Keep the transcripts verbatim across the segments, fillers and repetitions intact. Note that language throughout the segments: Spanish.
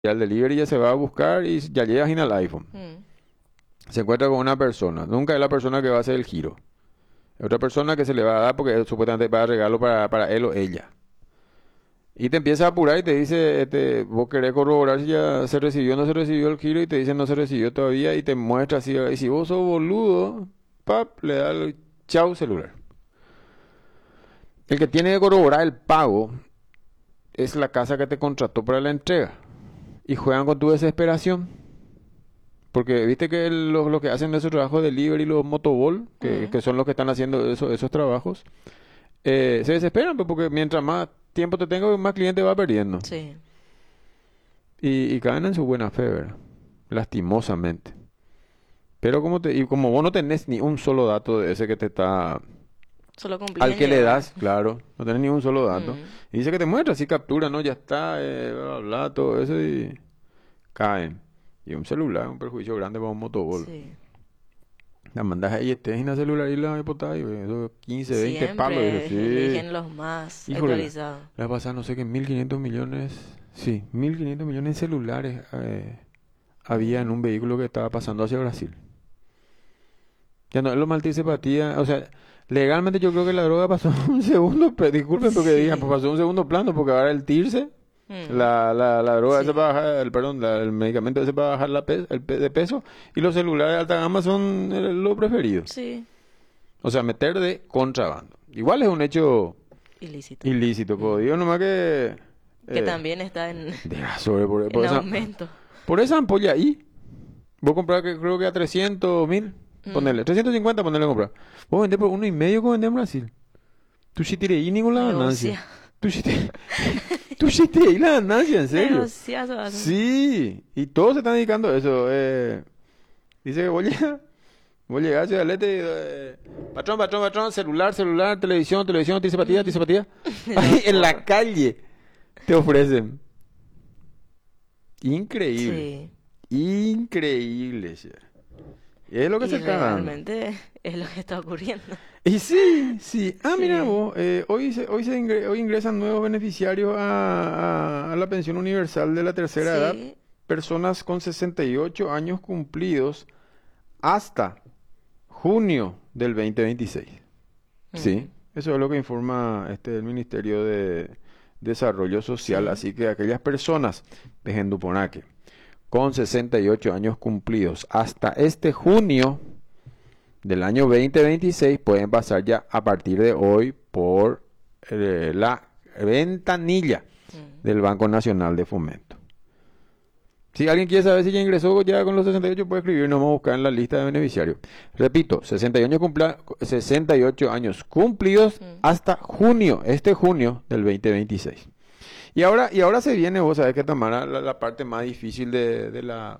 al delivery ya se va a buscar y ya llega sin al iPhone. Mm. Se encuentra con una persona. Nunca es la persona que va a hacer el giro. Es otra persona que se le va a dar porque él supuestamente va a regalo para, para él o ella. Y te empieza a apurar y te dice, este, vos querés corroborar si ya se recibió o no se recibió el giro y te dice no se recibió todavía y te muestra así. Y si vos sos boludo, pap, le da el chau celular. El que tiene que corroborar el pago es la casa que te contrató para la entrega. Y juegan con tu desesperación. Porque viste que el- los, los que hacen esos trabajos de delivery, los motoball, que, Mm. que son los que están haciendo eso- esos trabajos, eh, se desesperan pues, porque mientras más tiempo te tengo, más cliente va perdiendo. Sí. Y, y caen en su buena fe, ¿verdad? Lastimosamente. Pero como te, y como vos no tenés ni un solo dato de ese que te está, Solo cumplís al en que le llevar. das, claro, no tenés ni un solo dato. Mm. Y dice que te muestra, así captura, ¿no? Ya está, eh, bla, bla, bla, todo eso y caen. Y un celular, un perjuicio grande para un motobol. Sí. La mandas ahí, estés en el celular y la hipoteca y eso quince, veinte palos. Siempre Dije, sí. eligen los más Híjole, actualizados. la pasada no sé qué, mil quinientos millones, sí, mil quinientos millones en celulares eh, había en Mm. un vehículo que estaba pasando hacia Brasil. Ya no, lo maldice simpatía, o sea, legalmente yo creo que la droga pasó a un segundo, pero disculpen porque digan, pues Sí. pasó a un segundo plano, porque ahora el tirse, Mm. la, la, la droga ese Sí. para bajar, el, perdón, la- el medicamento ese para bajar la pe- el pe- de peso, y los celulares de alta gama son eh, lo preferido. Sí. O sea, meter de contrabando. Igual es un hecho Ilícito. ilícito, como Mm. digo, nomás que... Que eh, también está en, deja sobre, por, por en esa, aumento. por esa ampolla ahí, vos comprás que creo que a trescientos mil, Mm. ponele, trescientos cincuenta ponele a comprar. Vos vendés por uno y medio que vendés en Brasil. Tú sí tiré ahí ninguna ganancia. Negocia. Tú sí te, tú sí tiré ahí la ganancia, en serio. Negociazo hacen. Sí, y todos se están dedicando a eso. Eh, dice que voy a llegar, voy a llegar a Ciudad del Este y, eh, patrón, patrón, patrón, celular, celular, televisión, televisión, tiene zapatilla, tiene zapatilla. Ahí en la calle te ofrecen. Increíble, Sí. increíble, che. Y es lo que Y se está dando. realmente es lo que está ocurriendo. Y sí, sí. Ah, mira Sí. vos, eh, hoy, se, hoy, se ingre- hoy ingresan nuevos beneficiarios a, a- a la pensión universal de la tercera edad. Sí. Personas con sesenta y ocho años cumplidos hasta junio del dos mil veintiséis. Sí, Mm. eso es lo que informa este, el Ministerio de Desarrollo Social. Sí. Así que aquellas personas de Genduponaque con sesenta y ocho años cumplidos hasta este junio del año dos mil veintiséis pueden pasar ya a partir de hoy por eh, la ventanilla Mm. del Banco Nacional de Fomento. Si alguien quiere saber si ya ingresó ya con los sesenta y ocho, puede escribirnos, vamos a buscar en la lista de beneficiarios. Repito, sesenta y ocho, cumpla- sesenta y ocho años cumplidos Mm. hasta junio, este junio del dos mil veintiséis. Y ahora, y ahora se viene, vos sabés que Tamara, la, la parte más difícil de, de la,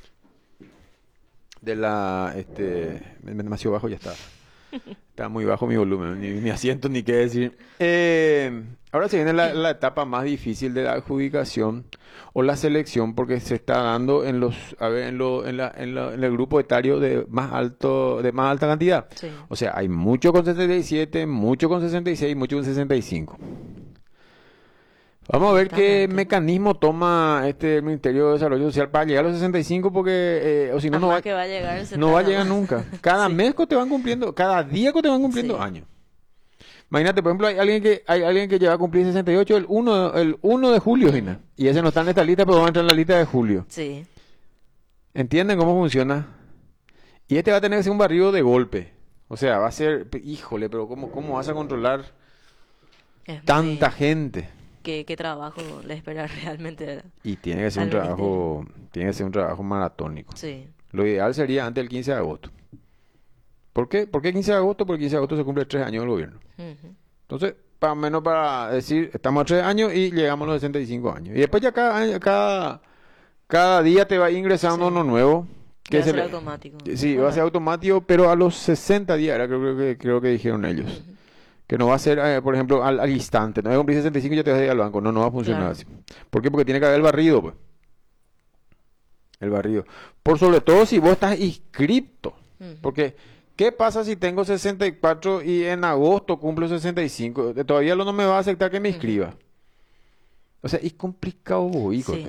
de la, este, me- me- demasiado bajo ya está. Está muy bajo mi volumen, ni, ni asiento ni qué decir. Eh, ahora se viene la, la etapa más difícil de la adjudicación o la selección porque se está dando en los, a ver, en, lo, en, la, en, la- en el grupo etario de más alto, de más alta cantidad. Sí. O sea, hay mucho con sesenta y siete, mucho con sesenta y seis, mucho con sesenta y cinco. Vamos a ver qué Exactamente. mecanismo toma este el Ministerio de Desarrollo Social para llegar a los sesenta y cinco porque eh, o si no, no Jamás va, que va a llegar el no va a setenta llegar más. nunca. Cada Sí. mes que te van cumpliendo, cada día que te van cumpliendo Sí. años. Imagínate, por ejemplo, hay alguien que hay alguien que lleva a cumplir sesenta y ocho el uno, el uno de julio, Gina, y ese no está en esta lista, pero va a entrar en la lista de julio. Sí. ¿Entienden cómo funciona? Y este va a tener que ser un barrido de golpe. O sea, va a ser, híjole, pero ¿cómo, cómo vas a controlar Es tanta muy... gente? ¿Qué, qué trabajo le espera realmente Y tiene que ser al un trabajo, ministerio? tiene que ser un trabajo maratónico. Sí. Lo ideal sería antes del quince de agosto. ¿Por qué? ¿Por qué quince de agosto? Porque el quince de agosto se cumple tres años del gobierno. Ujú. Entonces, para menos para decir, estamos a tres años y llegamos a los sesenta y cinco años. Y después ya cada, año- cada, cada día te va ingresando Sí. uno nuevo. Va a se ser le- automático. Sí, va a Bueno. ser automático, pero a los sesenta días, era, creo, que, creo que dijeron ellos. Ujú. Que no va a ser, eh, por ejemplo, al, al instante. No voy a cumplir sesenta y cinco y ya te vas a ir al banco. No, no va a funcionar Claro. así. ¿Por qué? Porque tiene que haber el barrido, pues. El barrido. Por sobre todo si vos estás inscripto. Ujú. Porque, ¿qué pasa si tengo sesenta y cuatro y en agosto cumplo sesenta y cinco? Eh, Todavía no me va a aceptar que me Ujú. inscriba. O sea, es complicado, boico, el Sí. tema.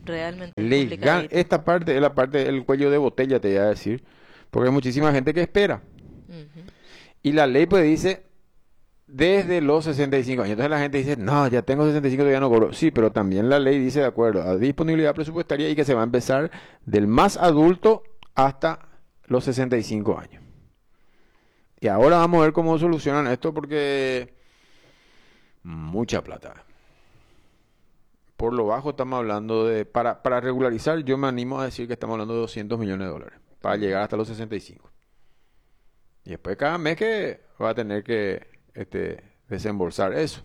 realmente es Legal, complicadito. esta parte es la parte del cuello de botella, te voy a decir, porque hay muchísima gente que espera. Ujú. Y la ley pues dice desde los sesenta y cinco años. Entonces la gente dice, no, ya tengo sesenta y cinco, todavía no cobro. Sí, pero también la ley dice de acuerdo a disponibilidad presupuestaria y que se va a empezar del más adulto hasta los sesenta y cinco años. Y ahora vamos a ver cómo solucionan esto porque mucha plata. Por lo bajo estamos hablando de, para, para regularizar, yo me animo a decir que estamos hablando de doscientos millones de dólares para llegar hasta los sesenta y cinco. Y después cada mes que va a tener que este, desembolsar eso.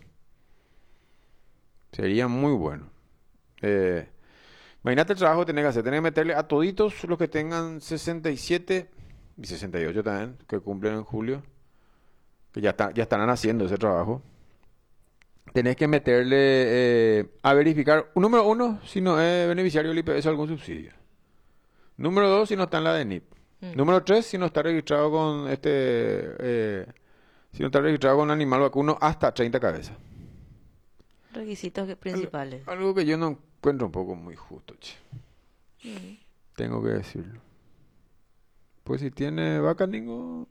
Sería muy bueno. Eh, imagínate el trabajo que tenés que hacer. Tenés que meterle a toditos los que tengan sesenta y siete y sesenta y ocho también, que cumplen en julio, que ya, está, ya estarán haciendo ese trabajo. Tenés que meterle eh, a verificar, número uno, si no es beneficiario del I P S o algún subsidio. Número dos, si no está en la D N I P. Ujú. Número tres, si no está registrado con este, eh, si no está registrado con animal vacuno hasta treinta cabezas. Requisitos que- Al- principales. Algo que yo no encuentro un poco muy justo, che. Ujú. Tengo que decirlo. Pues si tiene vaca, ningo.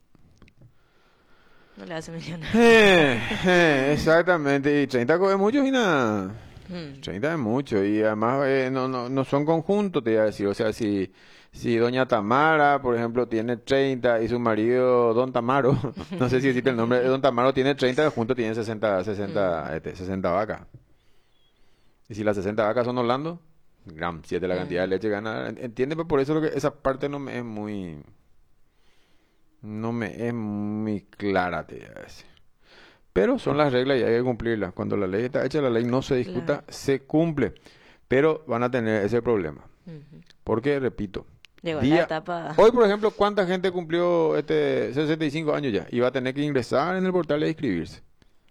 No le hace millonario. Eh, eh, exactamente. Y treinta co- es mucho y nada. Mm. treinta es mucho. Y además eh, no, no, no son conjuntos, te iba a decir. O sea, si, si doña Tamara, por ejemplo, tiene treinta y su marido, don Tamaro, no sé si decirte el nombre, don Tamaro tiene treinta, juntos tienen sesenta, Mm. sesenta, este, sesenta vacas. Y si las sesenta vacas son Orlando, gran siete la cantidad de Mm. leche que gana. ¿Entiendes? Pues por eso lo que esa parte no me es muy, no me es muy clara, te voy a decir. Pero son las reglas y hay que cumplirlas. Cuando la ley está hecha, la ley no se Claro. discuta, se cumple. Pero van a tener ese problema. Ujú. Porque, repito, Llegó la día... etapa. Hoy, por ejemplo, ¿cuánta gente cumplió este sesenta y cinco años ya? Y va a tener que ingresar en el portal e inscribirse.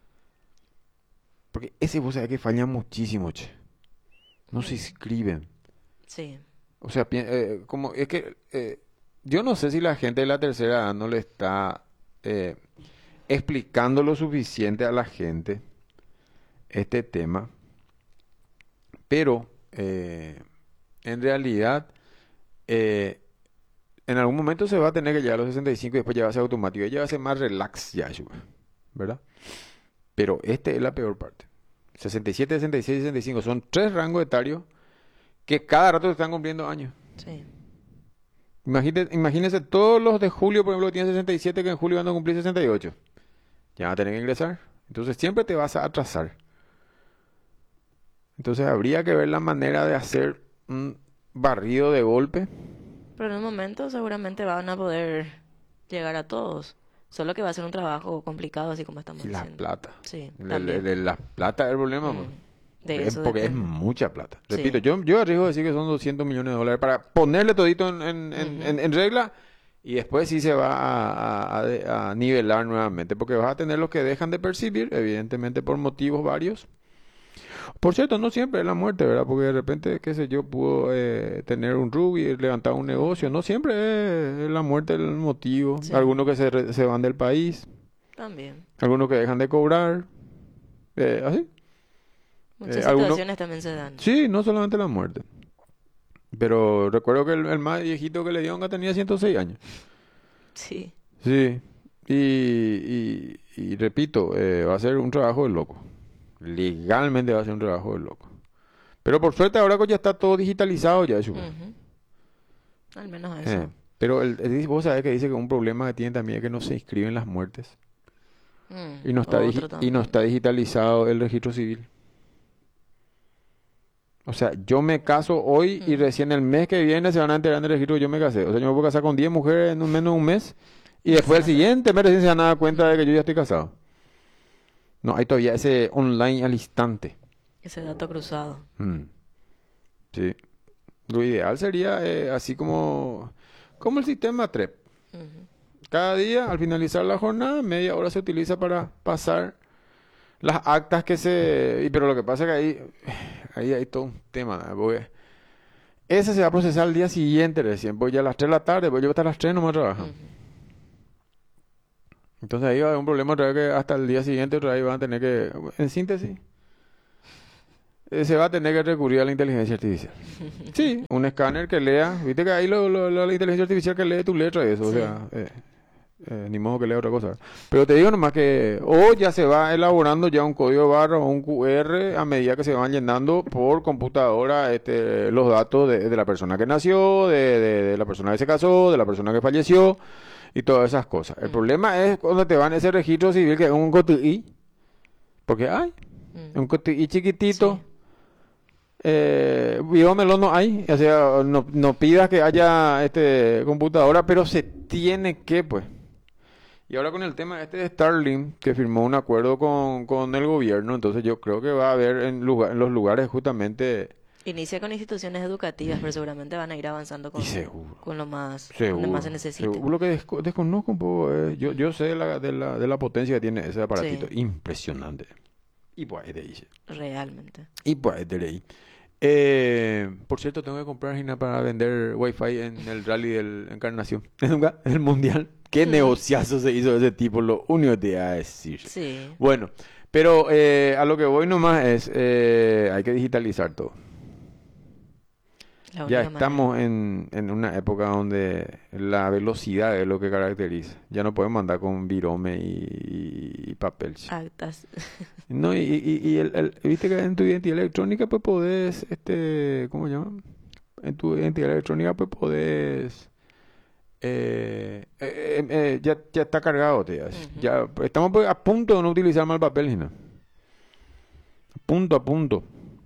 Porque ese vos sabés que falla muchísimo, che. No se Mm. inscriben. Sí. O sea, pi- eh, como es que eh, yo no sé si la gente de la tercera edad no le está eh, explicando lo suficiente a la gente este tema, pero eh, en realidad eh, en algún momento se va a tener que llegar a los sesenta y cinco y después ya va a ser automático, ya va a ser más relax ya, yo, ¿verdad? Pero este es la peor parte. sesenta y siete, sesenta y seis, sesenta y cinco son tres rangos etarios que cada rato se están cumpliendo años. Sí. Imagínate, imagínense todos los de julio, por ejemplo, que tienen sesenta y siete, que en julio van a cumplir sesenta y ocho. Ya van a tener que ingresar. Entonces siempre te vas a atrasar. Entonces habría que ver la manera de hacer un barrido de golpe. Pero en un momento seguramente van a poder llegar a todos. Solo que va a ser un trabajo complicado, así como estamos Y la diciendo. plata. Sí, Le- le- también. le- la plata es el problema, pues. Mm. De Es eso porque es depende. mucha plata. Repito, Sí. yo, yo arriesgo a decir que son doscientos millones de dólares para ponerle todito en, en- en- Ujú. en- en regla y después sí se va a, a- a de- a nivelar nuevamente, porque vas a tener los que dejan de percibir, evidentemente por motivos varios. Por cierto, no siempre es la muerte, ¿verdad? Porque de repente, qué sé yo, pudo eh, tener un rubí, levantar un negocio. No siempre es, es la muerte el motivo. Sí, Algunos que se, re- se van del país, también. algunos que dejan de cobrar, eh, así. Eh, Muchas algunos, situaciones también se dan. sí, no solamente la muerte. Pero recuerdo que el, el más viejito que le dio tenía ciento seis años. Sí. Sí. Y, y, y repito, eh, va a ser un trabajo de loco. Legalmente va a ser un trabajo de loco. Pero por suerte ahora que ya está todo digitalizado ya, Shuba. Ujú. Al menos Eh, eso. pero el, el- vos sabés que dice que un problema que tiene también es que no se inscriben las muertes. Mm. Y no está, digi- Otro y no también. está digitalizado el registro civil. O sea, yo me caso hoy y Mm. recién el mes que viene se van a enterar del registro que yo me casé. O sea, yo me puedo casar con diez mujeres en un menos de un mes y Y se después el va a saber. siguiente mes recién se van a dar cuenta de que yo ya estoy casado. No, hay todavía ese online al instante. Ese dato cruzado. Mm, sí. Lo ideal sería eh, así como, como el sistema TREP. Ujú. Cada día, al finalizar la jornada, media hora se utiliza para pasar las actas que se... y- pero lo que pasa es que ahí, ahí hay todo un tema, ¿no? Porque ese se va a procesar al día siguiente recién, voy ya a las tres de la tarde, voy yo hasta las tres nomás trabajando. Ujú. Entonces ahí va a haber un problema otra vez que hasta el día siguiente otra vez van a tener que... En síntesis, eh, se va a tener que recurrir a la inteligencia artificial. Sí, un escáner que lea, viste que ahí lo, lo- lo- la inteligencia artificial que lee tu letra y eso, o Sí. sea, eh, eh, ni modo que lea otra cosa. Pero te digo nomás que o ya se va elaborando ya un código de barra o un Q R a medida que se van llenando por computadora este, los datos de, de la persona que nació, de, de- de la persona que se casó, de la persona que falleció y todas esas cosas. El Mm, problema es cuando te van ese registro civil que es un C O T I, porque hay mm. un C O T I chiquitito. Sí. Eh, biómelo no hay, o sea, no, no pidas que haya este computadora, pero se tiene que, pues. Y ahora con el tema este de Starlink, que firmó un acuerdo con, con el gobierno, entonces yo creo que va a haber en, lugar, en los lugares justamente, Inicia con instituciones educativas, pero seguramente van a ir avanzando y con, seguro, con lo más, donde más se seguro, necesite. seguro. Lo que desco- desconozco un poco, es- yo, yo sé de la, de la, de la potencia que tiene ese aparatito, Sí, impresionante. Y pues de ahí. realmente. Y pues de ahí. Eh, por cierto, tengo que comprar Gina para vender Wi-Fi en el rally del Encarnación. Nunca, el mundial. Qué negociazo se hizo ese tipo, lo único que te iba a decir. Sí, Bueno, pero eh, a lo que voy nomás es, eh, hay que digitalizar todo. la Ya única manera. estamos en, en una época donde la velocidad es lo que caracteriza. Ya no podemos andar con virome y, y papel. Actas. No, y, y, y el, el- viste que en tu identidad electrónica pues podés, este, ¿cómo se llama? En tu identidad electrónica pues podés, eh, eh, eh, eh, ya, ya está cargado, te iba a decir. Ujú. Ya pues, estamos pues, a punto de no utilizar más el papel, Gina. A punto, a punto.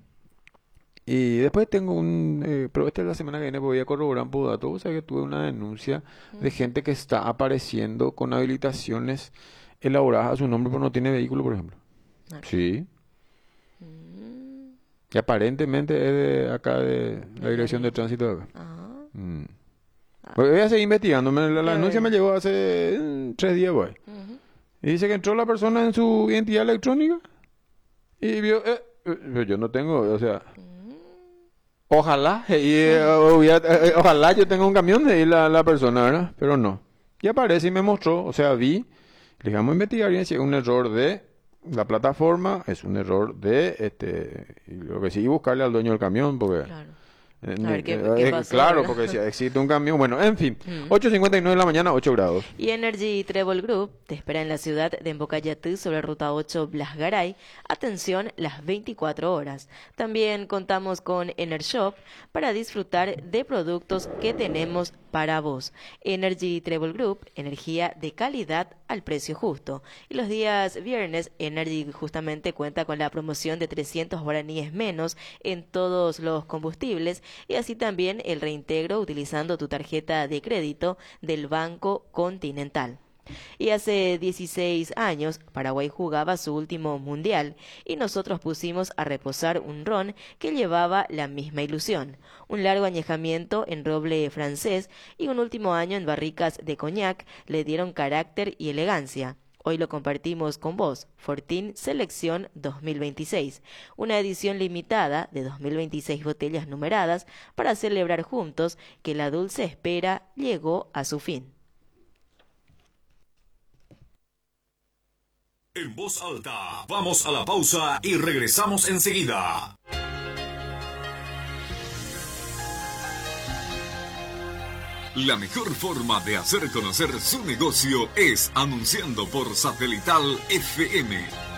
Y después tengo un, eh, pero esta es la semana que viene, pues voy a corroborar un poco de datos. O sea que tuve una denuncia de Mm, gente que está apareciendo con habilitaciones elaboradas a su nombre, pero no tiene vehículo, por ejemplo. ok. Sí. Mm, Y aparentemente es de acá de la de Dirección de Lali. Tránsito de acá. Ah, Mm. ah, Voy a seguir investigando. me- la, la qué denuncia me bueno. llegó hace mm, tres días, güey. Ujú. Y dice que entró la persona en su identidad electrónica y vio, eh, eh, pero yo no tengo, o sea, Mm, ojalá, y, eh, hubiera- eh, eh, ojalá yo tenga un camión de ahí la, la persona, ¿verdad? Pero no. Y aparece y me mostró, o sea, vi, le dije, vamos a investigar bien si es un error de la plataforma, es un error de, este, y lo que sí, buscarle al dueño del camión, porque... claro. Eh, A ver ne- qué, eh, qué eh, pasó, claro, ¿verdad? porque si existe un camión. Bueno, en fin. Mm. ocho cincuenta y nueve de la mañana, ocho grados. Y Energy Travel Group te espera en la ciudad de Embocayatú sobre Ruta ocho Blas Garay. Atención, las veinticuatro horas. También contamos con EnerShop para disfrutar de productos que tenemos para vos. Energy Travel Group, energía de calidad al precio justo. Y los días viernes, Energy justamente cuenta con la promoción de trescientos guaraníes menos en todos los combustibles y así también el reintegro utilizando tu tarjeta de crédito del Banco Continental. Y hace dieciséis años Paraguay jugaba su último mundial y nosotros pusimos a reposar un ron que llevaba la misma ilusión, un largo añejamiento en roble francés y un último año en barricas de coñac le dieron carácter y elegancia. Hoy lo compartimos con vos, Fortín Selección dos mil veintiséis, una edición limitada de dos mil veintiséis botellas numeradas para celebrar juntos que la dulce espera llegó a su fin. En voz alta, vamos a la pausa y regresamos enseguida. La mejor forma de hacer conocer su negocio es anunciando por Satelital F M.